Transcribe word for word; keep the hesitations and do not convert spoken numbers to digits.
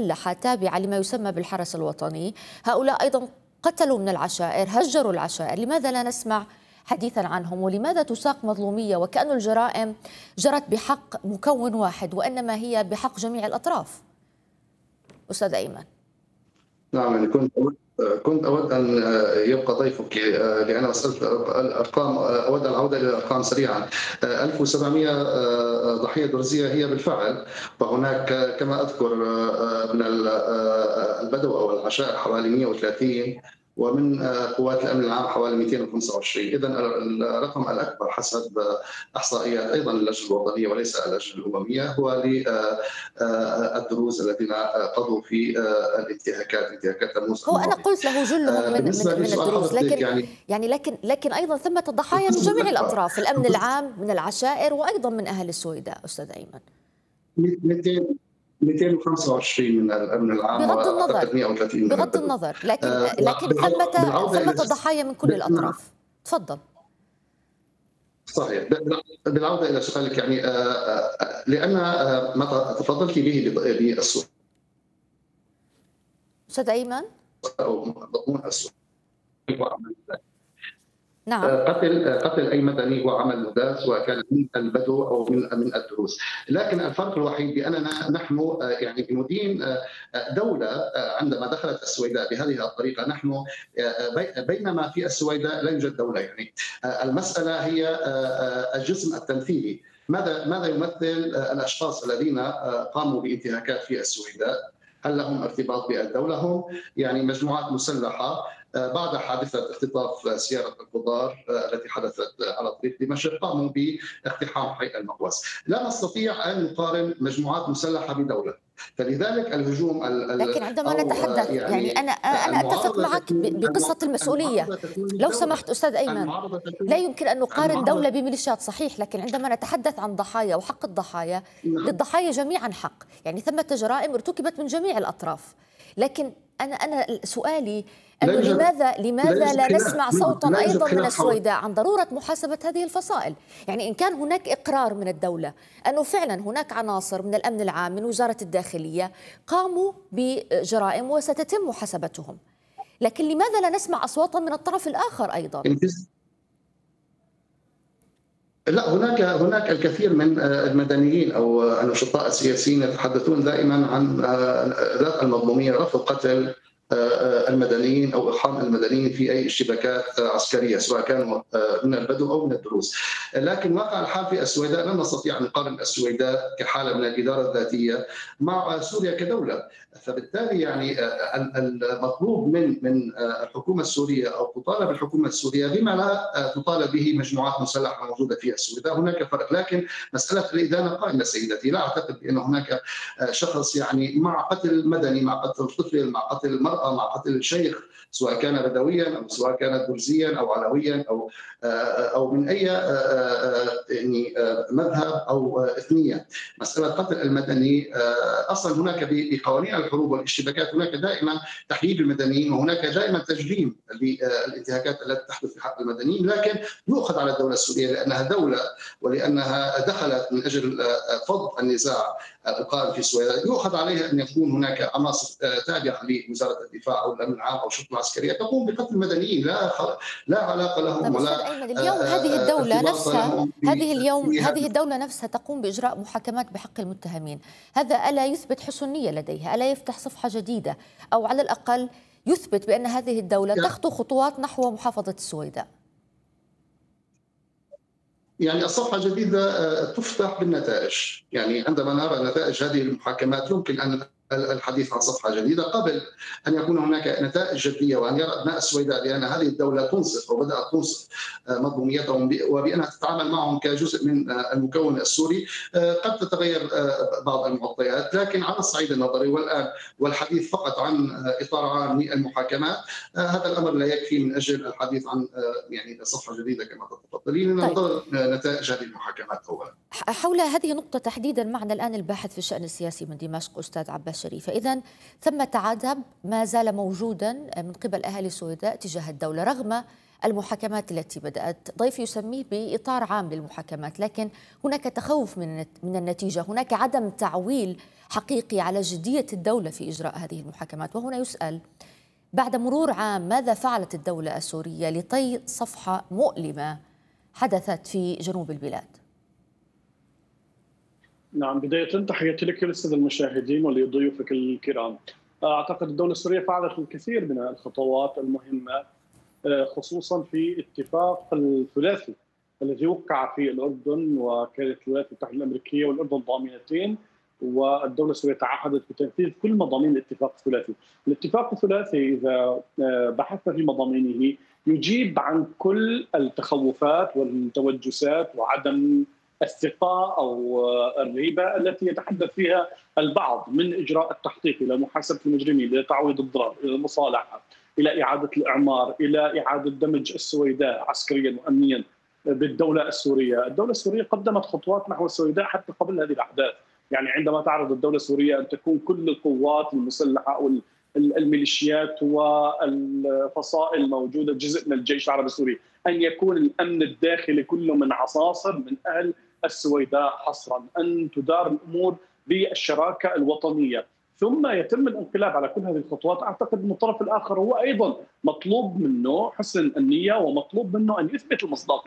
مسلحة تابعة لما يسمى بالحرس الوطني، هؤلاء أيضا قتلوا من العشائر، هجروا العشائر. لماذا لا نسمع حديثا عنهم؟ ولماذا تساق مظلومية وكأن الجرائم جرت بحق مكون واحد وإنما هي بحق جميع الأطراف؟ أستاذ أيمن. نعم، يعني كنت كنت أود أن يبقى ضيفك، لأن مسألة الأرقام أود العودة إلى الأرقام سريعا. ألف وسبعمئة ضحية درزية هي بالفعل، وهناك كما أذكر من البدو أو العشائر حوالي مئة وثلاثين، ومن قوات الامن العام حوالي مئتين وخمسة وعشرين. اذا الرقم الاكبر حسب احصائيات ايضا اللجنه الوطنيه وليس اللجنه الامميه هو للدروز الذين قضوا في الانتهاكات انتهاكات الموسم. هو انا قلت له جلهم من, من, من الدروز، لكن يعني, يعني لكن لكن ايضا ثمه ضحايا من جميع الاطراف، الامن العام، من العشائر، وايضا من اهل السويداء. استاذ ايمن، مئتين وخمسة وعشرين من الامن العام، بغض النظر مئة وثلاثين بغض النظر لكن آه لكن ثمة ثمة ضحايا من كل الاطراف. تفضل. صحيح. بالعوده الى سؤالك، يعني لان ما تفضلت به بالسؤال استاذ ايمن، او مضمون السؤال نعم، قتل قتل اي مدني هو عمل مداس، سواء كان من البدو او من من الدروز. لكن الفرق الوحيد باننا نحن يعني بندين دوله. عندما دخلت السويداء بهذه الطريقه، نحن بينما في السويداء لا يوجد دوله. يعني المساله هي الجسم التمثيلي. ماذا ماذا يمثل الاشخاص الذين قاموا بانتهاكات في السويداء؟ هل لهم ارتباط بالدوله؟ هم يعني مجموعات مسلحه بعد حادثة اختطاف سيارة الخضار التي حدثت على طريق دمشق قاموا باقتحام حي المقواس. لا نستطيع أن نقارن مجموعات مسلحة بدولة، فلذلك الهجوم. لكن عندما نتحدث يعني, يعني أنا أنا أتفق معك بقصة المسؤولية. لو سمحت أستاذ أيمن، لا يمكن أن نقارن دولة بميليشيات، صحيح، لكن عندما نتحدث عن ضحايا وحق الضحايا، للضحايا جميعا حق. يعني ثمة جرائم ارتكبت من جميع الأطراف، لكن أنا أنا سؤالي أنه لماذا لماذا لا نسمع صوتا أيضا من السويداء عن ضرورة محاسبة هذه الفصائل؟ يعني إن كان هناك إقرار من الدولة أنه فعلا هناك عناصر من الأمن العام من وزارة الداخلية قاموا بجرائم وستتم محاسبتهم، لكن لماذا لا نسمع أصواتا من الطرف الآخر أيضا؟ لا، هناك هناك الكثير من المدنيين او النشطاء السياسيين يتحدثون دائما عن ذات المظلوميه، رفض قتل المدنيين او اقحام المدنيين في اي اشتباكات عسكريه، سواء كانوا من البدو او من الدروز. لكن واقع الحال في السويداء لن نستطيع ان نقارن السويداء كحاله من الاداره الذاتيه مع سوريا كدوله، فبالتالي يعني المطلوب من من الحكومه السوريه او تطالب الحكومه السوريه بما لا تطالب به مجموعات مسلحه موجوده في السويداء. هناك فرق، لكن مساله الادانه قائمه سيدتي. لا اعتقد بان هناك شخص يعني مع قتل مدني، مع قتل طفل، مع قتل المراه، مع قتل الشيخ، سواء كان بدويا او سواء كان درزيا او علويا او او من اي يعني مذهب او اثنيه. مساله قتل المدني اصلا هناك بقوانين الحروب والاشتباكات هناك دائما تحييد المدنيين، وهناك دائما تجريم للانتهاكات التي تحدث في حق المدنيين، لكن يؤخذ على الدوله السوريه لانها دوله ولانها دخلت من اجل فض النزاع القائم في السويداء، يؤخذ عليها ان يكون هناك عناصر تابعه لوزاره الدفاع او الامن العام او الشرطه العسكريه تقوم بقتل المدنيين لا لا علاقه لهم ولا. اليوم هذه الدوله نفسها هذه اليوم هذه الدوله نفسها تقوم باجراء محاكمات بحق المتهمين، هذا الا يثبت حسن نيه لديها؟ الا يفتح صفحه جديده، او على الاقل يثبت بان هذه الدوله تخطو خطوات نحو محافظه السويداء؟ يعني الصفحة الجديدة تفتح بالنتائج. يعني عندما نرى نتائج هذه المحاكمات يمكن أن الحديث عن صفحة جديدة قبل أن يكون هناك نتائج جدية، وأن يرى أبناء السويداء بأن هذه الدولة تنصف وبدأت تنصف مظلوميتهم وبأنها تتعامل معهم كجزء من المكون السوري. قد تتغير بعض المعطيات، لكن على الصعيد النظري والآن والحديث فقط عن إطار عام للمحاكمات، هذا الأمر لا يكفي من أجل الحديث عن يعني صفحة جديدة كما تتفضلين. ننتظر نتائج هذه المحاكمات أولا. حول هذه النقطة تحديدا معنا الآن الباحث في الشأن السياسي من دمشق أستاذ عباس شريفة. إذن ثمة عدم ما زال موجودا من قبل أهالي السويداء تجاه الدولة رغم المحاكمات التي بدأت. ضيفي يسميه بإطار عام للمحاكمات، لكن هناك تخوف من من النتيجة، هناك عدم تعويل حقيقي على جدية الدولة في إجراء هذه المحاكمات. وهنا يسأل: بعد مرور عام ماذا فعلت الدولة السورية لطي صفحة مؤلمة حدثت في جنوب البلاد؟ نعم، بداية تحياتي لك للسادة المشاهدين ولضيوفك الكرام. أعتقد الدولة السورية فعلت الكثير من الخطوات المهمة، خصوصا في اتفاق الثلاثي الذي وقع في الأردن، وكانت الولايات المتحدة الأمريكية والأردن ضامنتين، والدولة السورية تعهدت بتنفيذ كل مضامين الاتفاق الثلاثي. الاتفاق الثلاثي إذا بحثنا في مضامينه يجيب عن كل التخوفات والتوجسات وعدم الثقة أو الريبة التي يتحدث فيها البعض من إجراء التحقيق إلى محاسبة المجرمين، إلى تعويض الضرر، إلى المصالحة، إلى إعادة الإعمار، إلى إعادة دمج السويداء عسكريا وأمنيا بالدولة السورية. الدولة السورية قدمت خطوات نحو السويداء حتى قبل هذه الأحداث. يعني عندما تعرض الدولة السورية أن تكون كل القوات المسلحة أو الميليشيات والفصائل موجودة جزء من الجيش العربي السوري، أن يكون الأمن الداخلي كله من عناصر من أهل السويداء حصرا، أن تدار الأمور بالشراكة الوطنية، ثم يتم الانقلاب على كل هذه الخطوات. أعتقد أن الطرف الآخر هو أيضا مطلوب منه حسن النية، ومطلوب منه أن يثبت المصداقية